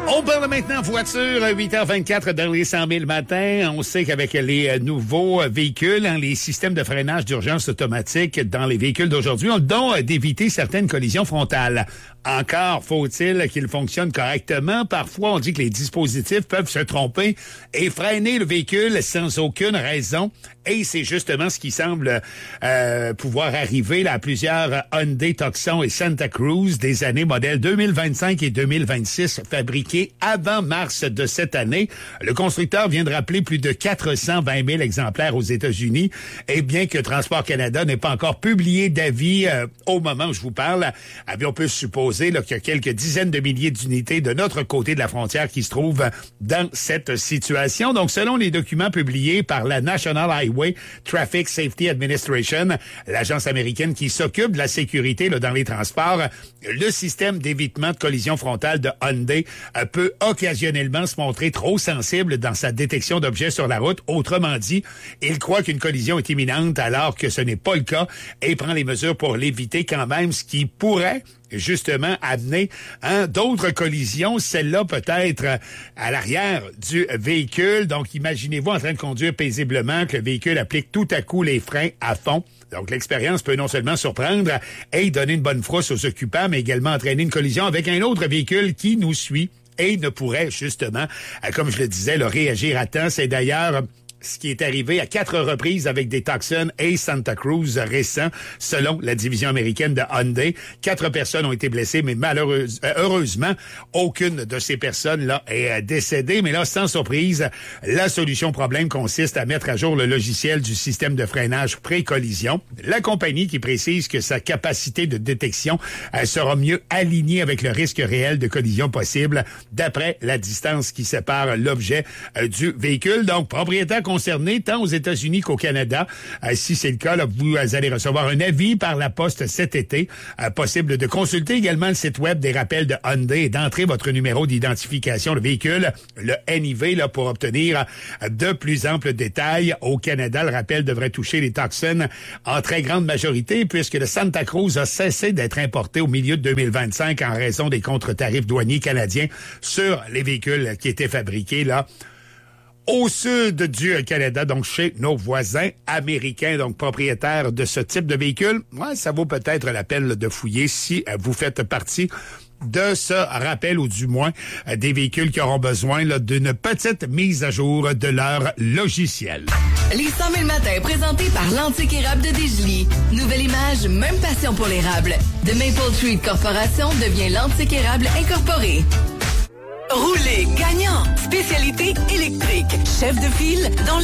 On parle maintenant voiture, 8h24 dans les 100 000 matin. On sait qu'avec les nouveaux véhicules, les systèmes de freinage d'urgence automatique dans les véhicules d'aujourd'hui ont le don d'éviter certaines collisions frontales. Encore faut-il qu'ils fonctionnent correctement. Parfois, on dit que les dispositifs peuvent se tromper et freiner le véhicule sans aucune raison. Et c'est justement ce qui semble pouvoir arriver là, à plusieurs Hyundai Tucson et Santa Cruz des années modèles 2025 et 2026 fabriqués avant mars de cette année. Le constructeur vient de rappeler plus de 420 000 exemplaires aux États-Unis. Et bien que Transport Canada n'ait pas encore publié d'avis au moment où je vous parle, on peut supposer qu'il y a quelques dizaines de milliers d'unités de notre côté de la frontière qui se trouvent dans cette situation. Donc, selon les documents publiés par la National Highway Traffic Safety Administration, l'agence américaine qui s'occupe de la sécurité dans les transports, le système d'évitement de collision frontale de Hyundai peut occasionnellement se montrer trop sensible dans sa détection d'objets sur la route. Autrement dit, il croit qu'une collision est imminente alors que ce n'est pas le cas et prend les mesures pour l'éviter quand même, ce qui pourrait justement amener d'autres collisions, celle-là peut-être à l'arrière du véhicule. Donc, imaginez-vous en train de conduire paisiblement que le véhicule applique tout à coup les freins à fond. Donc, l'expérience peut non seulement surprendre et donner une bonne frousse aux occupants, mais également entraîner une collision avec un autre véhicule qui nous suit et ne pourrait justement, comme je le disais, réagir à temps. C'est d'ailleurs ce qui est arrivé à 4 reprises avec des Tucson et Santa Cruz récents, selon la division américaine de Hyundai. 4 personnes ont été blessées, mais heureusement, aucune de ces personnes-là est décédée. Mais là, sans surprise, la solution au problème consiste à mettre à jour le logiciel du système de freinage pré-collision. La compagnie qui précise que sa capacité de détection sera mieux alignée avec le risque réel de collision possible d'après la distance qui sépare l'objet du véhicule. Donc, propriétaire concernés tant aux États-Unis qu'au Canada. Si c'est le cas, là, vous allez recevoir un avis par la poste cet été. Possible de consulter également le site web des rappels de Hyundai et d'entrer votre numéro d'identification de véhicule, le NIV, là, pour obtenir de plus amples détails. Au Canada, le rappel devrait toucher les Tucson en très grande majorité puisque le Santa Cruz a cessé d'être importé au milieu de 2025 en raison des contre-tarifs douaniers canadiens sur les véhicules qui étaient fabriqués là au sud du Canada, donc chez nos voisins américains, donc propriétaires de ce type de véhicule. Ouais, ça vaut peut-être la peine de fouiller si vous faites partie de ce rappel ou du moins des véhicules qui auront besoin d'une petite mise à jour de leur logiciel. Les 100 000 matins présentés par l'Antique Érable de Desjolies. Nouvelle image, même passion pour l'érable. The Maple Tree Corporation devient l'Antique Érable Incorporé. Roulez gagnant. Spécialité électrique. Chef de file dans